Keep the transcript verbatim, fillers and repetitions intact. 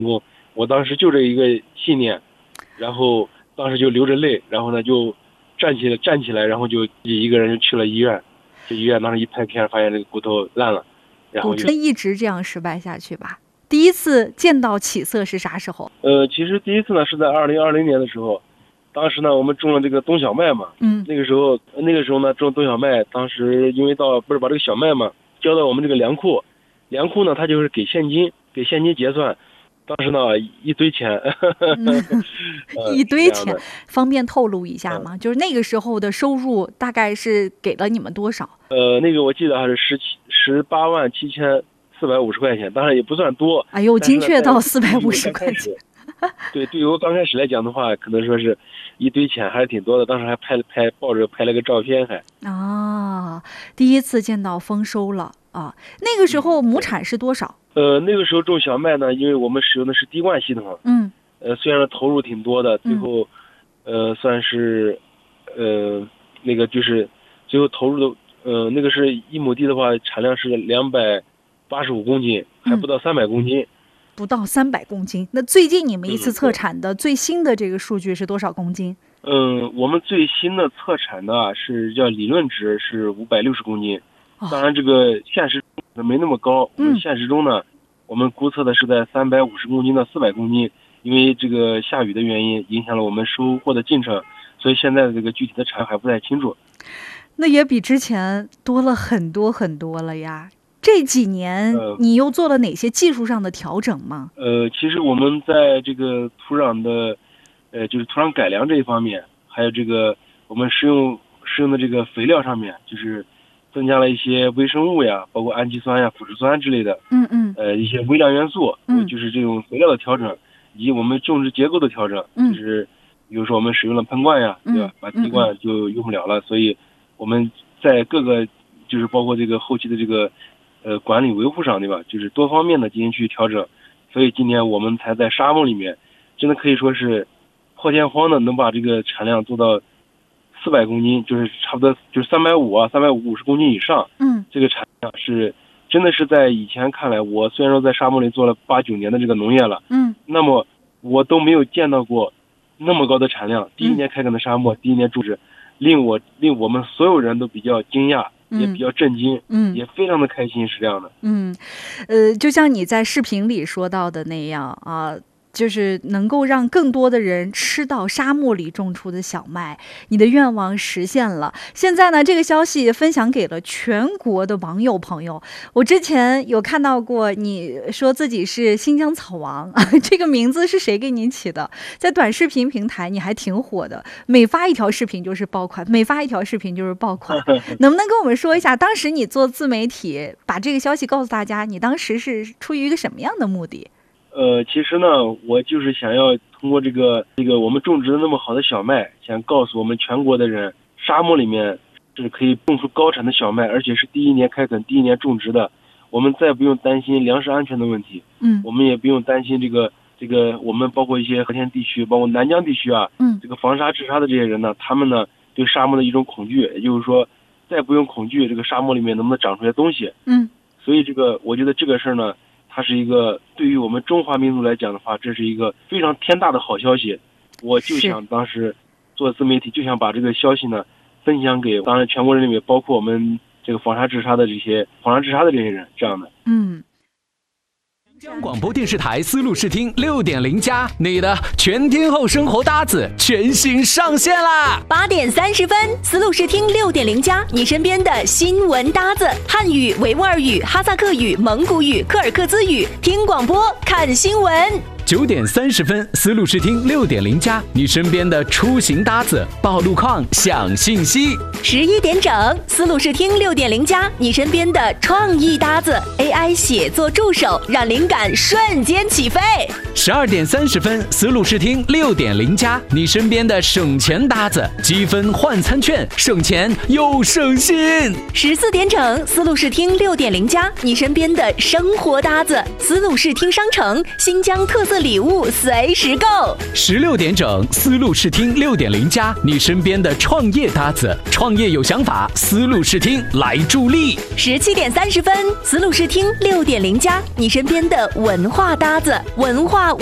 我我当时就这一个信念，然后当时就流着泪，然后呢就站起来站起来，然后就一个人就去了医院。去医院当时一拍片，发现这个骨头烂了，然后就一直这样失败下去吧。第一次见到起色是啥时候？ 呃，其实第一次呢是在二零二零年的时候，当时呢我们种了这个冬小麦嘛， 嗯， 那个时候那个时候呢种冬小麦，当时因为到不是把这个小麦嘛交到我们这个粮库，粮库呢它就是给现金，给现金结算，当时呢一堆钱， 嗯呃、一堆钱，方便透露一下吗？嗯、就是那个时候的收入大概是给了你们多少？ 呃，那个我记得还是十七十八万七千。四百五十块钱，当然也不算多。 哎呦，精确到四百五十块钱。 对，对于我刚开始来讲的话，可能说是一堆钱，还是挺多的。当时还拍了拍，抱着拍了个照片还。 啊，第一次见到丰收了啊！那个时候亩产是多少？ 呃，那个时候种小麦呢，因为我们使用的是滴灌系统。 嗯。 呃，虽然投入挺多的，最后，嗯、呃，算是，呃，那个就是最后投入的，呃，那个是一亩地的话，产量是两百。八十五公斤，还不到三百公斤、嗯， 不到三百公斤。那最近你们一次测产的最新的这个数据是多少公斤？ 嗯，我们最新的测产的是叫理论值是五百六十公斤，哦、当然这个现实中没那么高。我们现实中呢，嗯、我们估测的是在三百五十公斤到四百公斤，因为这个下雨的原因影响了我们收获的进程，所以现在的这个具体的产量还不太清楚。 那也比之前多了很多很多了呀。这几年你又做了哪些技术上的调整吗？ 呃，其实我们在这个土壤的，呃，就是土壤改良这一方面，还有这个我们使用使用的这个肥料上面，就是增加了一些微生物呀，包括氨基酸呀、腐殖酸之类的， 嗯嗯， 呃，一些微量元素，嗯，就是这种肥料的调整，以及我们种植结构的调整， 嗯， 就是比如说我们使用了喷灌呀， 嗯、 对吧？把滴灌就用不了了，嗯、所以我们在各个就是包括这个后期的这个。呃，管理维护上，对吧？就是多方面的进行去调整，所以今年我们才在沙漠里面，真的可以说是破天荒的能把这个产量做到四百公斤，就是差不多就是三百五啊，三百五十公斤以上。 嗯， 这个产量是真的是在以前看来，我虽然说在沙漠里做了八九年的这个农业了， 嗯， 那么我都没有见到过那么高的产量。第一年开垦的沙漠，嗯、第一年种植，令我令我们所有人都比较惊讶。也比较震惊， 嗯， 也非常的开心，是这样的， 嗯，呃，就像你在视频里说到的那样啊。就是能够让更多的人吃到沙漠里种出的小麦，你的愿望实现了。现在呢，这个消息分享给了全国的网友朋友。我之前有看到过你说自己是新疆草王，这个名字是谁给你起的？在短视频平台你还挺火的，每发一条视频就是爆款，每发一条视频就是爆款。能不能跟我们说一下，当时你做自媒体把这个消息告诉大家，你当时是出于一个什么样的目的？ 呃，其实呢，我就是想要通过这个这个我们种植的那么好的小麦，想告诉我们全国的人，沙漠里面是可以种出高产的小麦，而且是第一年开垦、第一年种植的，我们再不用担心粮食安全的问题， 嗯， 我们也不用担心这个这个我们包括一些和田地区，包括南疆地区啊， 嗯， 这个防沙治沙的这些人呢，他们呢对沙漠的一种恐惧，也就是说，再不用恐惧这个沙漠里面能不能长出来东西， 嗯， 所以这个我觉得这个事儿呢。它是一个对于我们中华民族来讲的话，这是一个非常天大的好消息。我就想当时做自媒体，就想把这个消息呢分享给当然全国人民，包括我们这个防沙治沙的这些防沙治沙的这些人，这样的。 嗯。 江广播电视台思路视听六点零加，你的全天候生活搭子全新上线啦！ 八点三十分，思路视听六点零加，你身边的新闻搭子，汉语、维吾尔语、哈萨克语、蒙古语、柯尔克孜语，听广播看新闻。 九点三十分，思路视听六点零加，你身边的出行搭子，报路况、享信息。 十一点整，思路视听六点零加，你身边的创意搭子 ，A I 写作助手，让灵感瞬间起飞。 十二点三十分，思路视听六点零加，你身边的省钱搭子，积分换餐券，省钱又省心。 十四点整，思路视听六点零加，你身边的生活搭子，思路视听商城，新疆特色礼物随时购。 十六点整，思路试听六点零加，你身边的创业搭子，创业有想法，思路试听来助力。 十七点三十分，思路试听六点零加，你身边的文化搭子，文化